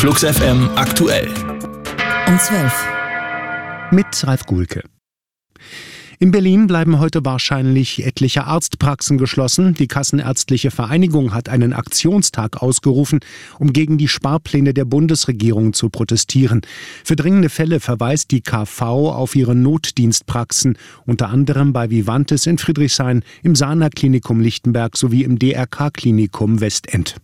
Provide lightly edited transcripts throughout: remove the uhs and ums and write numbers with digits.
Flux FM aktuell. Um 12. Mit Ralf Guhlke. In Berlin bleiben heute wahrscheinlich etliche Arztpraxen geschlossen. Die Kassenärztliche Vereinigung hat einen Aktionstag ausgerufen, um gegen die Sparpläne der Bundesregierung zu protestieren. Für dringende Fälle verweist die KV auf ihre Notdienstpraxen, unter anderem bei Vivantes in Friedrichshain, im Sana-Klinikum Lichtenberg sowie im DRK-Klinikum Westend.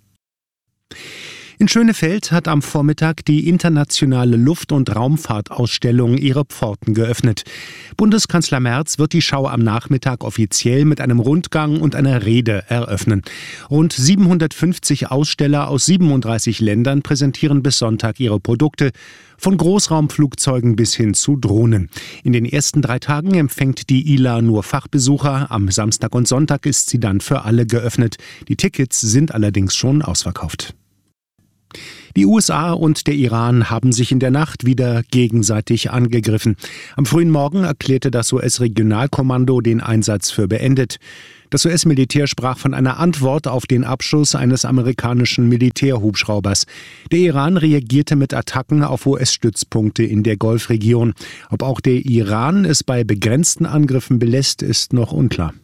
In Schönefeld hat am Vormittag die internationale Luft- und Raumfahrtausstellung ihre Pforten geöffnet. Bundeskanzler Merz wird die Schau am Nachmittag offiziell mit einem Rundgang und einer Rede eröffnen. Rund 750 Aussteller aus 37 Ländern präsentieren bis Sonntag ihre Produkte, von Großraumflugzeugen bis hin zu Drohnen. In den ersten 3 Tagen empfängt die ILA nur Fachbesucher. Am Samstag und Sonntag ist sie dann für alle geöffnet. Die Tickets sind allerdings schon ausverkauft. Die USA und der Iran haben sich in der Nacht wieder gegenseitig angegriffen. Am frühen Morgen erklärte das US-Regionalkommando den Einsatz für beendet. Das US-Militär sprach von einer Antwort auf den Abschuss eines amerikanischen Militärhubschraubers. Der Iran reagierte mit Attacken auf US-Stützpunkte in der Golfregion. Ob auch der Iran es bei begrenzten Angriffen belässt, ist noch unklar.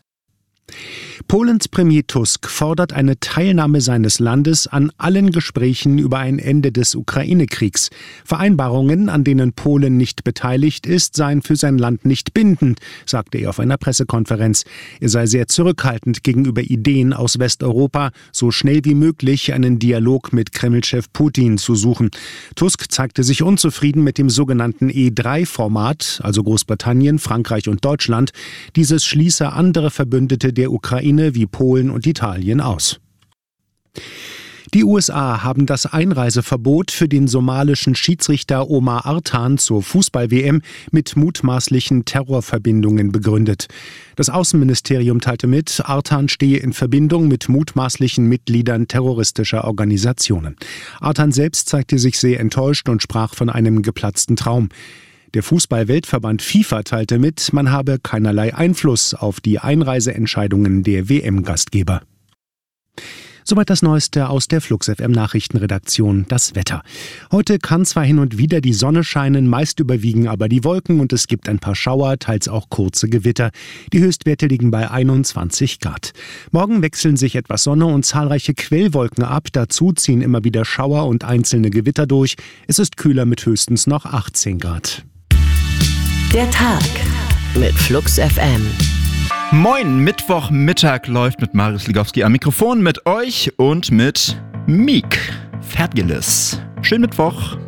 Polens Premier Tusk fordert eine Teilnahme seines Landes an allen Gesprächen über ein Ende des Ukraine-Kriegs. Vereinbarungen, an denen Polen nicht beteiligt ist, seien für sein Land nicht bindend, sagte er auf einer Pressekonferenz. Er sei sehr zurückhaltend gegenüber Ideen aus Westeuropa, so schnell wie möglich einen Dialog mit Kreml-Chef Putin zu suchen. Tusk zeigte sich unzufrieden mit dem sogenannten E3-Format, also Großbritannien, Frankreich und Deutschland. Dieses schließe andere Verbündete der Ukraine wie Polen und Italien aus. Die USA haben das Einreiseverbot für den somalischen Schiedsrichter Omar Artan zur Fußball-WM mit mutmaßlichen Terrorverbindungen begründet. Das Außenministerium teilte mit, Artan stehe in Verbindung mit mutmaßlichen Mitgliedern terroristischer Organisationen. Artan selbst zeigte sich sehr enttäuscht und sprach von einem geplatzten Traum. Der Fußball-Weltverband FIFA teilte mit, man habe keinerlei Einfluss auf die Einreiseentscheidungen der WM-Gastgeber. Soweit das Neueste aus der Flux FM Nachrichtenredaktion, das Wetter. Heute kann zwar hin und wieder die Sonne scheinen, meist überwiegen aber die Wolken und es gibt ein paar Schauer, teils auch kurze Gewitter. Die Höchstwerte liegen bei 21 Grad. Morgen wechseln sich etwas Sonne und zahlreiche Quellwolken ab, dazu ziehen immer wieder Schauer und einzelne Gewitter durch. Es ist kühler mit höchstens noch 18 Grad. Der Tag mit Flux FM. Moin, Mittwochmittag läuft mit Marius Ligowski am Mikrofon, mit euch und mit Meek Fabulous. Schönen Mittwoch.